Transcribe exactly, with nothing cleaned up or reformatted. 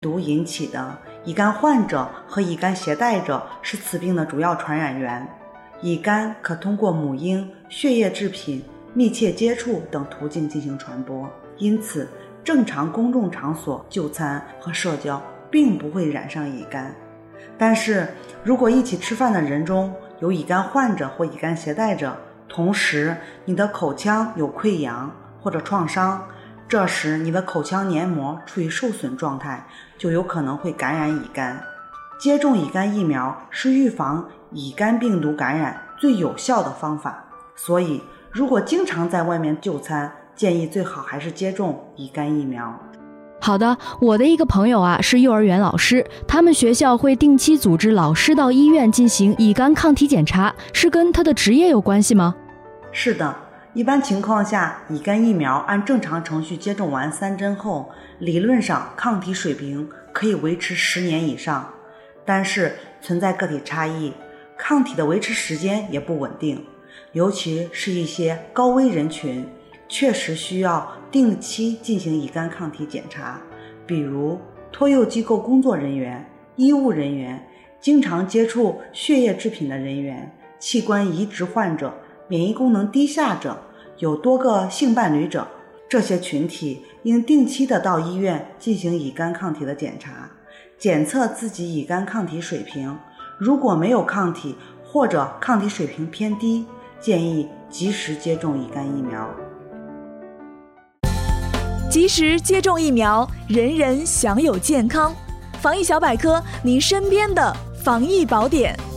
毒引起的。乙肝患者和乙肝携带者是此病的主要传染源。乙肝可通过母婴、血液制品、密切接触等途径进行传播，因此正常公众场所就餐和社交并不会染上乙肝。但是如果一起吃饭的人中有乙肝患者或乙肝携带者，同时你的口腔有溃疡或者创伤，这时你的口腔黏膜处于受损状态，就有可能会感染乙肝。接种乙肝疫苗是预防乙肝病毒感染最有效的方法，所以如果经常在外面就餐，建议最好还是接种乙肝疫苗。 好的，我的一个朋友啊是幼儿园老师，他们学校会定期组织老师到医院进行乙肝抗体检查，是跟他的职业有关系吗？ 是的，一般情况下，乙肝疫苗按正常程序接种完三针后，理论上抗体水平可以维持十年以上，但是存在个体差异，抗体的维持时间也不稳定，尤其是一些高危人群，确实需要定期进行乙肝抗体检查，比如托幼机构工作人员、医务人员、经常接触血液制品的人员、器官移植患者、免疫功能低下者、有多个性伴侣者，这些群体应定期的到医院进行乙肝抗体的检查，检测自己乙肝抗体水平，如果没有抗体或者抗体水平偏低，建议及时接种乙肝疫苗。 及时接种疫苗，人人享有健康。防疫小百科，您身边的防疫宝典。